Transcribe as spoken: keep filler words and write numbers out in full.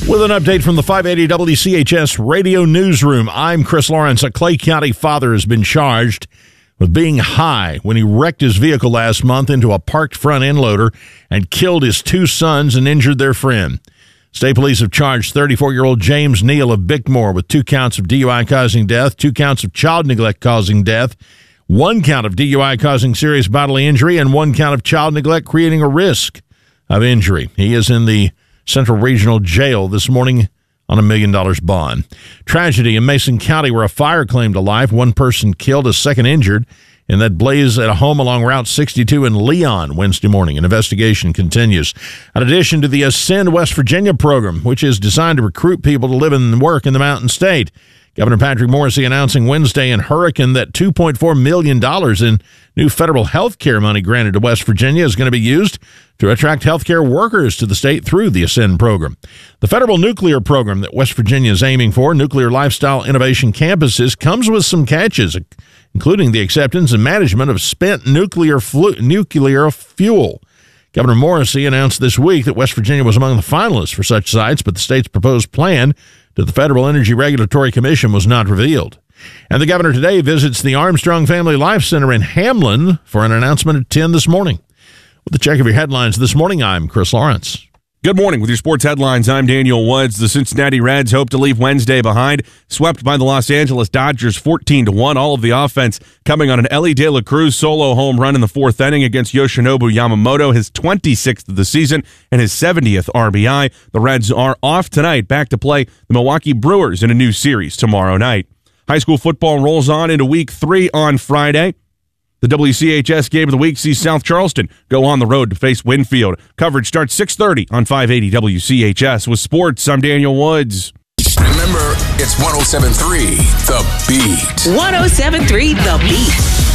With an update from the five eighty W C H S Radio Newsroom, I'm Chris Lawrence. A Clay County father has been charged with being high when he wrecked his vehicle last month into a parked front end loader and killed his two sons and injured their friend. State police have charged thirty-four-year-old James Neal of Bickmore with two counts of D U I causing death, two counts of child neglect causing death, one count of D U I causing serious bodily injury, and one count of child neglect creating a risk of injury. He is in the Central Regional Jail this morning on a million dollars bond. Tragedy in Mason County where a fire claimed a life. One person killed, a second injured in that blaze at a home along Route sixty-two in Leon Wednesday morning. An investigation continues. In addition to the Ascend West Virginia program, which is designed to recruit people to live and work in the Mountain State, Governor Patrick Morrisey announcing Wednesday in Hurricane that two point four million dollars in new federal health care money granted to West Virginia is going to be used to attract health care workers to the state through the Ascend program. The federal nuclear program that West Virginia is aiming for, Nuclear Lifestyle Innovation Campuses, comes with some catches, including the acceptance and management of spent nuclear flu- nuclear fuel. Governor Morrisey announced this week that West Virginia was among the finalists for such sites, but the state's proposed plan to the Federal Energy Regulatory Commission was not revealed. And the governor today visits the Armstrong Family Life Center in Hamlin for an announcement at ten this morning. With the check of your headlines this morning, I'm Chris Lawrence. Good morning. With your sports headlines, I'm Daniel Woods. The Cincinnati Reds hope to leave Wednesday behind, swept by the Los Angeles Dodgers fourteen to one. All of the offense coming on an Elly De La Cruz solo home run in the fourth inning against Yoshinobu Yamamoto, his twenty-sixth of the season and his seventieth R B I. The Reds are off tonight, back to play the Milwaukee Brewers in a new series tomorrow night. High school football rolls on into week three on Friday. The W C H S Game of the Week sees South Charleston go on the road to face Winfield. Coverage starts six thirty on five eighty W C H S. With sports, I'm Daniel Woods. Remember, it's one oh seven point three The Beat. one oh seven point three The Beat.